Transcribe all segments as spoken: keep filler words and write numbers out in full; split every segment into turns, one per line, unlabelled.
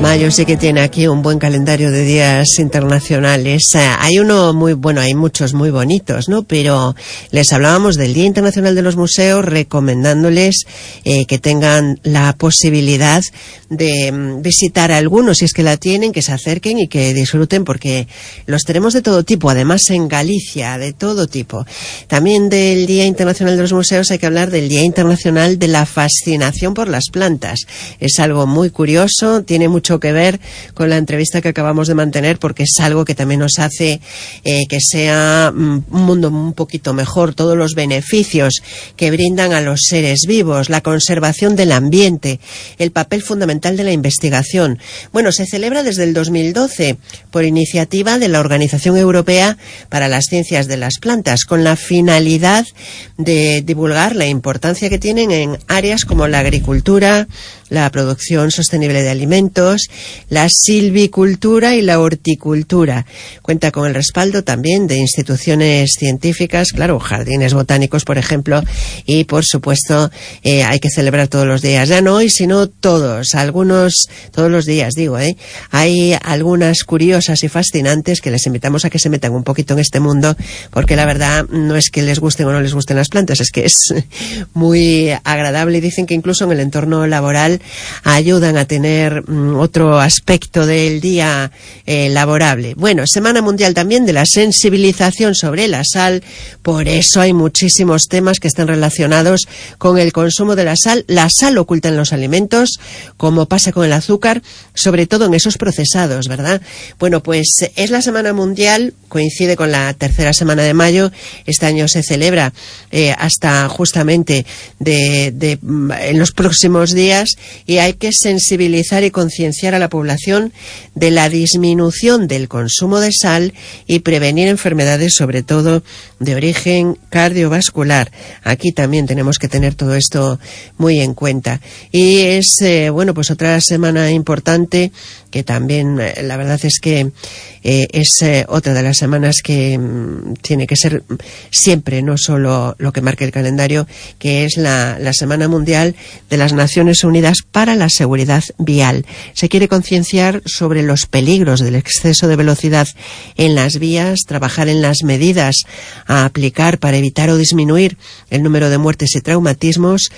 Mayo sí que tiene aquí un buen calendario de días internacionales. Hay uno muy bueno, hay muchos muy bonitos, ¿no? Pero les hablábamos del Día Internacional de los Museos, recomendándoles eh, que tengan la posibilidad de um, visitar algunos, si es que la tienen, que se acerquen y que disfruten, porque los tenemos de todo tipo, además en Galicia, de todo tipo. También del Día Internacional de los Museos hay que hablar del Día Internacional de la Fascinación por las Plantas. Es algo muy curioso, tiene mucho que ver con la entrevista que acabamos de mantener, porque es algo que también nos hace eh, que sea um, un mundo un poquito mejor, todos los beneficios que brindan a los seres vivos, la conservación del ambiente, el papel fundamental de la investigación. Bueno, se celebra desde el dos mil doce por iniciativa de la Organización Europea para las Ciencias de las Plantas, con la finalidad de divulgar la importancia que tienen en áreas como la agricultura, la producción sostenible de alimentos, la silvicultura y la horticultura. Cuenta con el respaldo también de instituciones científicas, claro, jardines botánicos, por ejemplo, y por supuesto eh, hay que celebrar todos los días, ya no hoy, sino todos, algunos, todos los días, digo, ¿eh? Hay algunas curiosas y fascinantes que les invitamos a que se metan un poquito en este mundo, porque la verdad no es que les gusten o no les gusten las plantas, es que es muy agradable, y dicen que incluso en el entorno laboral ayudan a tener mm, otro aspecto del día eh, laborable. Bueno, Semana Mundial también de la sensibilización sobre la sal, por eso hay muchísimos temas que están relacionados con el consumo de la sal. La sal oculta en los alimentos, como pasa con el azúcar, sobre todo en esos procesados, ¿verdad? Bueno, pues es la Semana Mundial, coincide con la tercera semana de mayo, este año se celebra eh, hasta justamente de, de, en los próximos días, y hay que sensibilizar y concienciar a la población de la disminución del consumo de sal y prevenir enfermedades, sobre todo de origen cardiovascular. Aquí también tenemos que tener todo esto muy en cuenta. Y es, eh, bueno, pues otra semana importante que también, eh, la verdad es que eh, es eh, otra de las semanas que mm, tiene que ser siempre, no solo lo que marque el calendario, que es la, la Semana Mundial de las Naciones Unidas para la Seguridad Vial. Se quiere concienciar sobre los peligros del exceso de velocidad en las vías, trabajar en las medidas a aplicar para evitar o disminuir el número de muertes y traumatismos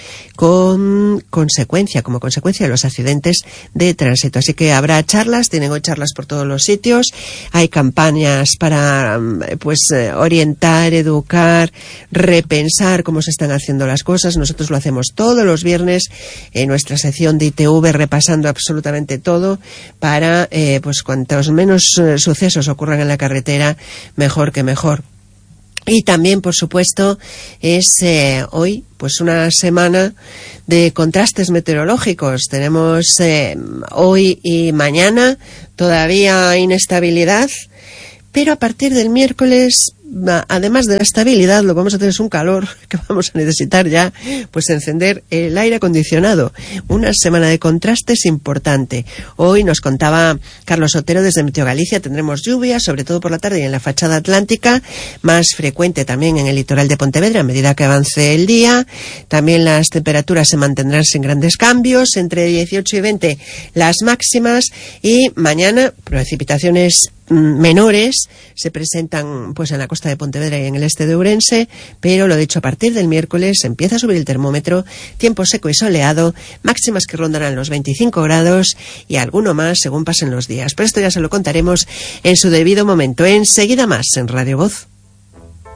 con consecuencia, como consecuencia de los accidentes de tránsito. Así que habrá charlas, tienen hoy charlas por todos los sitios, hay campañas para pues orientar, educar, repensar cómo se están haciendo las cosas. Nosotros lo hacemos todos los viernes en nuestra sección de I T V, repasando absolutamente todo para eh, pues cuantos menos eh, sucesos ocurran en la carretera, mejor que mejor. Y también, por supuesto, es eh, hoy pues una semana de contrastes meteorológicos. Tenemos eh, hoy y mañana todavía inestabilidad, pero a partir del miércoles, además de la estabilidad, lo que vamos a tener es un calor que vamos a necesitar ya, pues encender el aire acondicionado. Una semana de contrastes importante. Hoy nos contaba Carlos Otero desde Meteo Galicia, tendremos lluvia, sobre todo por la tarde y en la fachada atlántica, más frecuente también en el litoral de Pontevedra a medida que avance el día. También las temperaturas se mantendrán sin grandes cambios, entre dieciocho y veinte las máximas, y mañana precipitaciones menores se presentan pues en la costa de Pontevedra y en el este de Ourense, pero lo dicho, a partir del miércoles empieza a subir el termómetro, tiempo seco y soleado, máximas que rondarán los veinticinco grados y alguno más según pasen los días. Pero esto ya se lo contaremos en su debido momento. Enseguida más en Radio Voz.